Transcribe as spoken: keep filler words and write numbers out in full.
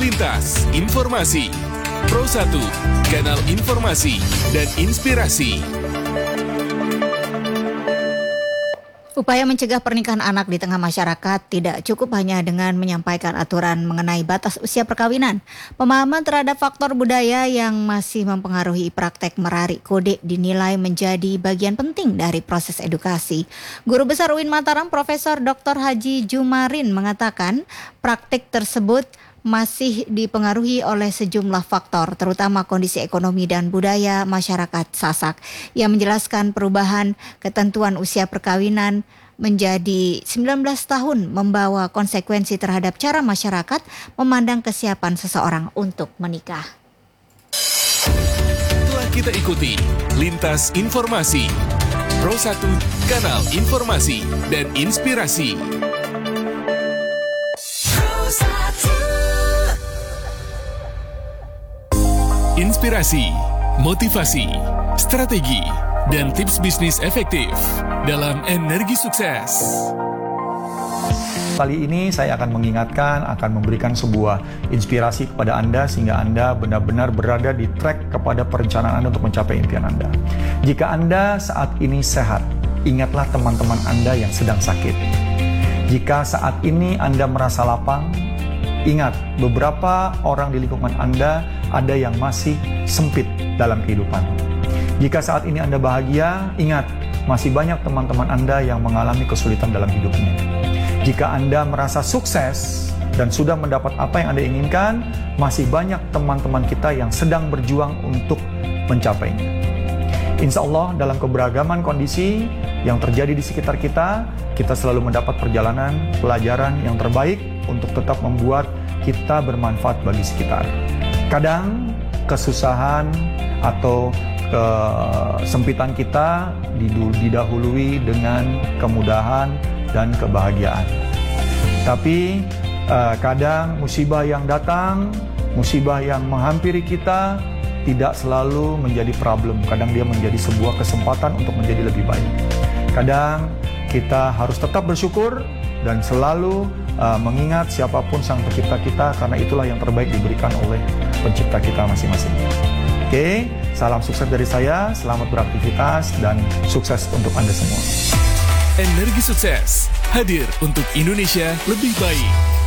Lintas Informasi Pro satu, kanal informasi dan inspirasi. Upaya mencegah pernikahan anak di tengah masyarakat tidak cukup hanya dengan menyampaikan aturan mengenai batas usia perkawinan. Pemahaman terhadap faktor budaya yang masih mempengaruhi praktek merarik kode dinilai menjadi bagian penting dari proses edukasi. Guru Besar U I N Mataram Profesor Doktor Haji Jumarin mengatakan praktik tersebut masih dipengaruhi oleh sejumlah faktor, terutama kondisi ekonomi dan budaya masyarakat Sasak. Ia menjelaskan perubahan ketentuan usia perkawinan menjadi sembilan belas tahun membawa konsekuensi terhadap cara masyarakat memandang kesiapan seseorang untuk menikah. Telah kita ikuti Lintas Informasi Pro satu, kanal informasi dan inspirasi. Inspirasi, motivasi, strategi, dan tips bisnis efektif dalam Energi Sukses. Kali ini saya akan mengingatkan, akan memberikan sebuah inspirasi kepada Anda sehingga Anda benar-benar berada di track kepada perencanaan Anda untuk mencapai impian Anda. Jika Anda saat ini sehat, ingatlah teman-teman Anda yang sedang sakit. Jika saat ini Anda merasa lapang, ingat beberapa orang di lingkungan Anda ada yang masih sempit dalam kehidupan. Jika saat ini Anda bahagia, ingat masih banyak teman-teman Anda yang mengalami kesulitan dalam hidupnya. Jika Anda merasa sukses dan sudah mendapat apa yang Anda inginkan, masih banyak teman-teman kita yang sedang berjuang untuk mencapainya. Insya Allah dalam keberagaman kondisi yang terjadi di sekitar kita, kita selalu mendapat perjalanan, pelajaran yang terbaik untuk tetap membuat kita bermanfaat bagi sekitar. Kadang kesusahan atau kesempitan kita didahului dengan kemudahan dan kebahagiaan. Tapi eh, kadang musibah yang datang, musibah yang menghampiri kita tidak selalu menjadi problem. Kadang dia menjadi sebuah kesempatan untuk menjadi lebih baik. Kadang kita harus tetap bersyukur dan selalu uh, mengingat siapapun sang pencipta kita, karena itulah yang terbaik diberikan oleh pencipta kita masing-masing. Oke, salam sukses dari saya, selamat beraktivitas dan sukses untuk Anda semua. Energi Sukses hadir untuk Indonesia lebih baik.